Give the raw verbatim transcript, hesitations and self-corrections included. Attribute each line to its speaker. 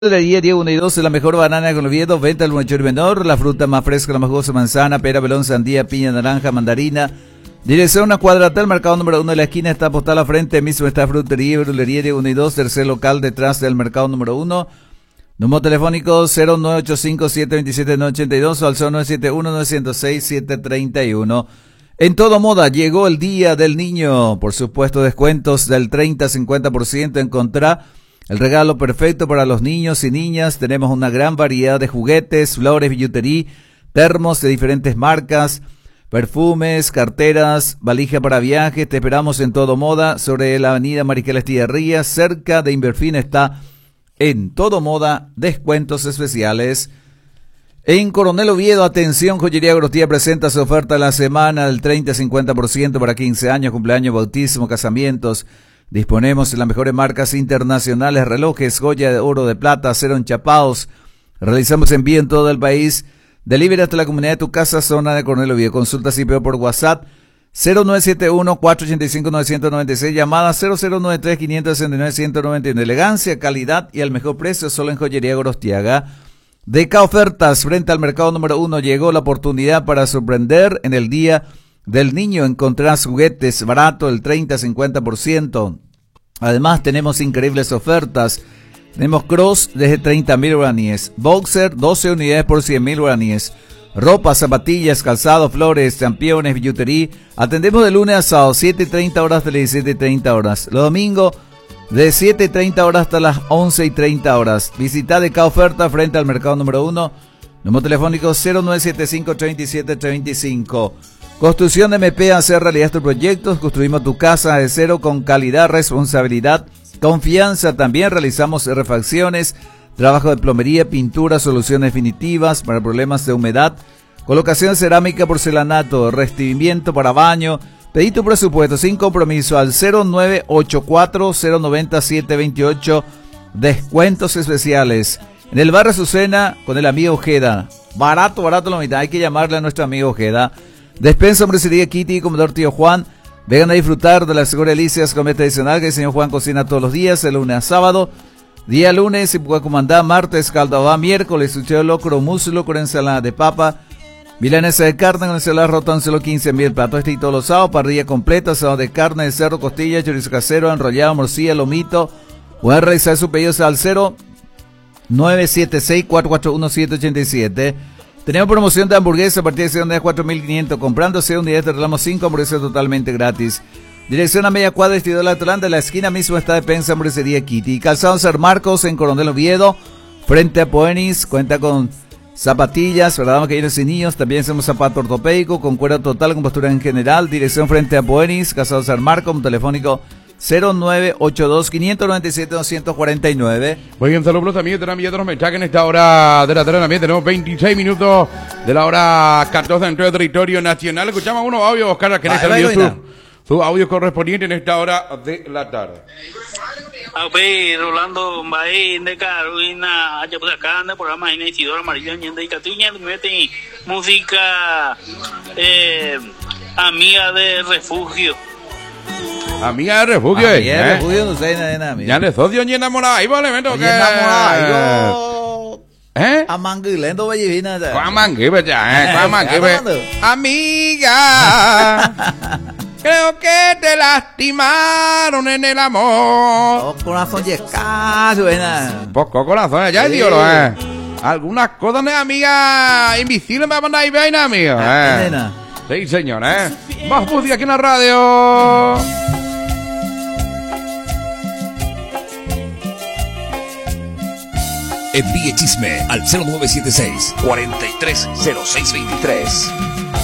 Speaker 1: Verdulería Diego uno y dos, la mejor banana con los vientos, venta al mayor y menor, la fruta más fresca, la más jugosa, manzana, pera, melón, sandía, piña, naranja, mandarina. Dirección una cuadra tal, mercado número uno de la esquina, está postal a frente, mismo está frutería, verdulería Diego uno y dos, tercer local detrás del mercado número uno. Número telefónico cero nueve ocho cinco siete dos siete nueve ocho dos o al cero nueve siete uno nueve cero seis siete tres uno. En Todo Moda llegó el Día del Niño, por supuesto descuentos del treinta a cincuenta por ciento, encontrá el regalo perfecto para los niños y niñas. Tenemos una gran variedad de juguetes, flores, billutería, termos de diferentes marcas, perfumes, carteras, valija para viajes. Te esperamos en Todo Moda, sobre la avenida Mariscal Estigarribia, cerca de Inverfin. Está en Todo Moda, descuentos especiales. En Coronel Oviedo, atención, Joyería Grostía presenta su oferta de la semana del treinta a cincuenta por ciento para quince años, cumpleaños, bautismo, casamientos. Disponemos de las mejores marcas internacionales, relojes, joya de oro, de plata, acero enchapados. Realizamos envío en todo el país. Delivery hasta la comunidad de tu casa, zona de Coronel Oviedo. Consulta y por WhatsApp cero nueve siete uno cuatro ocho cinco nueve nueve seis, llamada cero cero nueve tres cinco seis nueve uno nueve uno. Elegancia, calidad y al mejor precio solo en Joyería Gorostiaga. D K Ofertas, frente al mercado número uno, llegó la oportunidad para sorprender en el Día del Niño. Encontrás juguetes barato, el treinta a cincuenta por ciento. Además tenemos increíbles ofertas. Tenemos cross desde treinta mil guaraníes, boxer doce unidades por cien mil guaraníes, ropa, zapatillas, calzado, flores, championes, billutería. Atendemos de lunes a sábado, siete y treinta horas hasta las diecisiete y treinta horas. Los domingos de siete y treinta horas hasta las once y treinta horas. Visita D K Oferta frente al mercado número uno. Número telefónico cero nueve siete cinco tres siete tres cinco. Construcción M P, hacer realidad tus proyectos. Construimos tu casa de cero con calidad, responsabilidad, confianza. También realizamos refacciones, trabajo de plomería, pintura, soluciones definitivas para problemas de humedad, colocación de cerámica, porcelanato, revestimiento para baño. Pedí tu presupuesto sin compromiso al cero nueve ocho cuatro cero nueve cero siete dos ocho. Descuentos especiales en el barrio Azucena con el amigo Ojeda. Barato, barato la mitad. Hay que llamarle a nuestro amigo Ojeda. Despensa, Hombrería Kitty, Comedor Tío Juan. Vengan a disfrutar de las seguras delicias comida tradicional que el señor Juan cocina todos los días, de lunes a sábado. Día lunes, Pucacumandá, martes, caldabá, miércoles, sucheo locro, muslo con ensalada de papa, milanesa de carne con ensalada rotón, solo quince mil platos. Este y todos los sábados, parrilla completa, asado de carne, de cerdo, costilla, chorizo casero, enrollado, morcilla, lomito. Pueden realizar sus pedidos al cero nueve siete seis cuatro cuatro uno siete ocho siete. Tenemos promoción de hamburguesa a partir de seis unidades cuatro mil quinientos. Comprando seis unidades te regalamos cinco hamburguesas totalmente gratis. Dirección a media cuadra, Estidor Atlanta, en la esquina mismo está Despensa, Hamburguesería Kitty. Calzado San Marcos en Coronel Oviedo, frente a Poenis. Cuenta con zapatillas para damas, caballeros y niños. También hacemos zapato ortopédico con cuero total, con postura en general. Dirección frente a Poenis, Calzado San Marcos, un telefónico cero nueve ocho dos cinco nueve siete dos cuatro nueve.
Speaker 2: Muy bien, saludos también. Tenemos otros mensajes en esta hora de la tarde. También tenemos veintiséis minutos de la hora catorce dentro del territorio nacional. Escuchamos unos audios, Oscar, que nos envió su, su audio correspondiente en esta hora de la tarde.
Speaker 3: Ape Rolando Mbae de Carolina, allá por acá en el programa en Isidoro Amarillo y Catuña, mete música eh, amiga de refugio.
Speaker 2: Amiga de refugio,
Speaker 1: ah,
Speaker 2: eh.
Speaker 1: Amiga de refugio, no sé nada, amiga.
Speaker 2: Ya de socio ni enamorado, ahí vale, me toca.
Speaker 1: Ni enamorado,
Speaker 2: ¿Eh?
Speaker 1: A manguilendo, bellivina.
Speaker 2: ¿Cuál manguibe ya, eh? ¿Cuál manguibe? Amiga, creo que te lastimaron en el amor.
Speaker 1: Oh, corazón yesca, suena.
Speaker 2: Poco corazón, ya, sí. Dios, eh. Algunas cosas, ¿no, amiga? Invisible me van a ir bien, amiga, eh. Sí, señor, eh. Más música aquí en la radio.
Speaker 4: Envíe chisme al cero nueve siete seis cuatro tres cero seis dos tres.